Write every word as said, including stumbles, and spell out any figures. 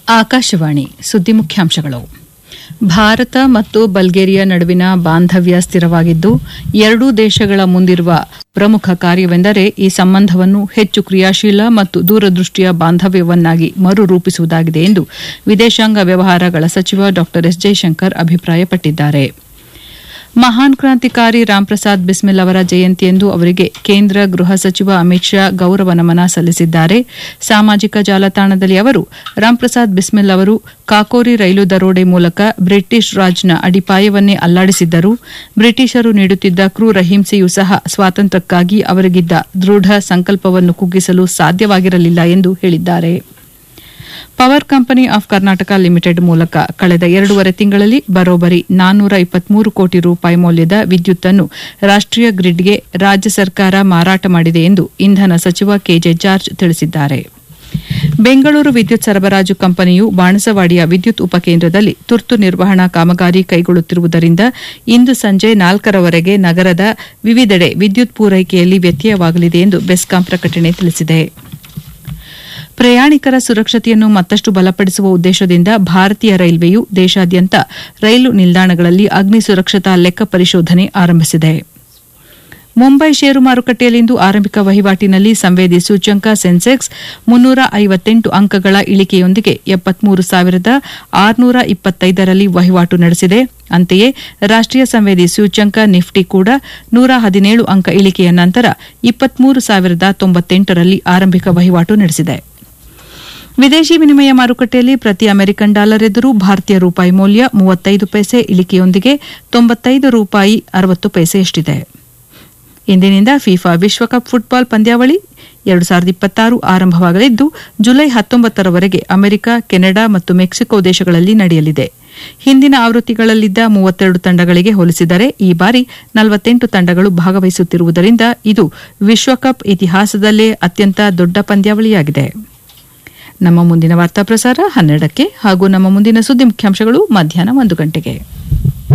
ಆಕಾಶವಾಣಿ ಸುದ್ದಿ ಮುಖ್ಯಾಂಶಗಳು. ಭಾರತ ಮತ್ತು ಬಲ್ಗೇರಿಯಾ ನಡುವಿನ ಬಾಂಧವ್ಯ ಸ್ಥಿರವಾಗಿದ್ದು, ಎರಡೂ ದೇಶಗಳ ಮುಂದಿರುವ ಪ್ರಮುಖ ಕಾರ್ಯವೆಂದರೆ ಈ ಸಂಬಂಧವನ್ನು ಹೆಚ್ಚು ಕ್ರಿಯಾಶೀಲ ಮತ್ತು ದೂರದೃಷ್ಟಿಯ ಬಾಂಧವ್ಯವನ್ನಾಗಿ ಮರುರೂಪಿಸುವುದಾಗಿದೆ ಎಂದು ವಿದೇಶಾಂಗ ವ್ಯವಹಾರಗಳ ಸಚಿವ ಡಾ ಎಸ್ ಜೈಶಂಕರ್ ಅಭಿಪ್ರಾಯಪಟ್ಟಿದ್ದಾರೆ. ಮಹಾನ್ ಕ್ರಾಂತಿಕಾರಿ ರಾಮ್ಪ್ರಸಾದ್ ಬಿಸ್ಮಿಲ್ ಅವರ ಜಯಂತಿಯಂದು ಅವರಿಗೆ ಕೇಂದ್ರ ಗೃಹ ಸಚಿವ ಅಮಿತ್ ಶಾ ಗೌರವ ನಮನ ಸಲ್ಲಿಸಿದ್ದಾರೆ. ಸಾಮಾಜಿಕ ಜಾಲತಾಣದಲ್ಲಿ ಅವರು ರಾಮ್ಪ್ರಸಾದ್ ಬಿಸ್ಮಿಲ್ ಅವರು ಕಾಕೋರಿ ರೈಲು ದರೋಡೆ ಮೂಲಕ ಬ್ರಿಟಿಷ್ ರಾಜ್ನ ಅಡಿಪಾಯವನ್ನೇ ಅಲ್ಲಾಡಿಸಿದ್ದರು. ಬ್ರಿಟಿಷರು ನೀಡುತ್ತಿದ್ದ ಕ್ರೂರ ಹಿಂಸೆಯೂ ಸಹ ಸ್ವಾತಂತ್ರ್ಯಕ್ಕಾಗಿ ಅವರಿಗಿದ್ದ ದೃಢ ಸಂಕಲ್ಪವನ್ನು ಕುಗ್ಗಿಸಲು ಸಾಧ್ಯವಾಗಿರಲಿಲ್ಲ ಎಂದು ಹೇಳಿದ್ದಾರೆ. Power company of Karnataka limited ಮೂಲಕ ಕಳೆದ ಎರಡೂವರೆ ತಿಂಗಳಲ್ಲಿ ಬರೋಬ್ಬರಿ ನಾನ್ನೂರ ಇಪ್ಪತ್ಮೂರು ಕೋಟಿ ರೂಪಾಯಿ ಮೌಲ್ಯದ ವಿದ್ಯುತ್ತನ್ನು ರಾಷ್ಟೀಯ ಗ್ರಿಡ್ಗೆ ರಾಜ್ಯ ಸರ್ಕಾರ ಮಾರಾಟ ಮಾಡಿದೆ ಎಂದು ಇಂಧನ ಸಚಿವ ಕೆಜೆ ಜಾರ್ಜ್ ತಿಳಿಸಿದ್ದಾರೆ. ಬೆಂಗಳೂರು ವಿದ್ಯುತ್ ಸರಬರಾಜು ಕಂಪನಿಯು ಬಾಣಸವಾಡಿಯ ವಿದ್ಯುತ್ ಉಪಕೇಂದ್ರದಲ್ಲಿ ತುರ್ತು ನಿರ್ವಹಣಾ ಕಾಮಗಾರಿ ಕೈಗೊಳ್ಳುತ್ತಿರುವುದರಿಂದ ಇಂದು ಸಂಜೆ ನಾಲ್ಕರವರೆಗೆ ನಗರದ ವಿವಿಧೆಡೆ ವಿದ್ಯುತ್ ಪೂರೈಕೆಯಲ್ಲಿ ವ್ಯತ್ಯಯವಾಗಲಿದೆ ಎಂದು ಬೆಸ್ಕಾಂ ಪ್ರಕಟಣೆ ತಿಳಿಸಿದೆ. ಪ್ರಯಾಣಿಕರ ಸುರಕ್ಷತೆಯನ್ನು ಮತ್ತಷ್ಟು ಬಲಪಡಿಸುವ ಉದ್ದೇಶದಿಂದ ಭಾರತೀಯ ರೈಲ್ವೆಯು ದೇಶಾದ್ಯಂತ ರೈಲು ನಿಲ್ದಾಣಗಳಲ್ಲಿ ಅಗ್ನಿ ಸುರಕ್ಷತಾ ಲೆಕ್ಕ ಪರಿಶೋಧನೆ ಆರಂಭಿಸಿದೆ. ಮುಂಬೈ ಷೇರು ಮಾರುಕಟ್ಟೆಯಲ್ಲಿಂದು ಆರಂಭಿಕ ವಹಿವಾಟಿನಲ್ಲಿ ಸಂವೇದಿ ಸೂಚ್ಯಂಕ ಸೆನ್ಸೆಕ್ಸ್ ಮುನ್ನೂರ ಐವತ್ತೆಂಟು ಅಂಕಗಳ ಇಳಿಕೆಯೊಂದಿಗೆ ಎಪ್ಪತ್ಮೂರು ಸಾವಿರದ ಆರುನೂರ ಇಪ್ಪತ್ತೈದರಲ್ಲಿ ವಹಿವಾಟು ನಡೆಸಿದೆ. ಅಂತೆಯೇ ರಾಷ್ಟೀಯ ಸಂವೇದಿ ಸೂಚ್ಯಂಕ ನಿಫ್ಟಿ ಕೂಡ ನೂರ ಹದಿನೇಳು ಅಂಕ ಇಳಿಕೆಯ ನಂತರ ಇಪ್ಪತ್ಮೂರು ಸಾವಿರದ ತೊಂಬತ್ತೆಂಟರಲ್ಲಿ ಆರಂಭಿಕ ವಹಿವಾಟು ನಡೆಸಿದೆ. ವಿದೇಶಿ ವಿನಿಮಯ ಮಾರುಕಟ್ಟೆಯಲ್ಲಿ ಪ್ರತಿ ಅಮೆರಿಕನ್ ಡಾಲರ್ ಎದುರು ಭಾರತೀಯ ರೂಪಾಯಿ ಮೌಲ್ಯ ಮೂವತ್ತೈದು ಪೈಸೆ ಇಳಿಕೆಯೊಂದಿಗೆ ತೊಂಬತ್ತೈದು ರೂಪಾಯಿ ಅರವತ್ತು ಪೈಸೆಯಷ್ಟಿದೆ. ಇಂದಿನಿಂದ ಫಿಫಾ ವಿಶ್ವಕಪ್ ಫುಟ್ಬಾಲ್ ಪಂದ್ಯಾವಳಿ ಎರಡು ಸಾವಿರದ ಇಪ್ಪತ್ತಾರು ಆರಂಭವಾಗಲಿದ್ದು ಜುಲೈ ಹತ್ತೊಂಬತ್ತರವರೆಗೆ ಅಮೆರಿಕ, ಕೆನಡಾ ಮತ್ತು ಮೆಕ್ಸಿಕೋ ದೇಶಗಳಲ್ಲಿ ನಡೆಯಲಿದೆ. ಹಿಂದಿನ ಆವೃತ್ತಿಗಳಲ್ಲಿದ್ದ ಮೂವತ್ತೆರಡು ತಂಡಗಳಿಗೆ ಹೋಲಿಸಿದರೆ ಈ ಬಾರಿ ನಲವತ್ತೆಂಟು ತಂಡಗಳು ಭಾಗವಹಿಸುತ್ತಿರುವುದರಿಂದ ಇದು ವಿಶ್ವಕಪ್ ಇತಿಹಾಸದಲ್ಲೇ ಅತ್ಯಂತ ದೊಡ್ಡ ಪಂದ್ಯಾವಳಿಯಾಗಿದೆ. ನಮ್ಮ ಮುಂದಿನ ವಾರ್ತಾ ಪ್ರಸಾರ ಹನ್ನೆರಡಕ್ಕೆ ಹಾಗೂ ನಮ್ಮ ಮುಂದಿನ ಸುದ್ದಿ ಮುಖ್ಯಾಂಶಗಳು ಮಧ್ಯಾಹ್ನ ಒಂದು ಗಂಟೆಗೆ.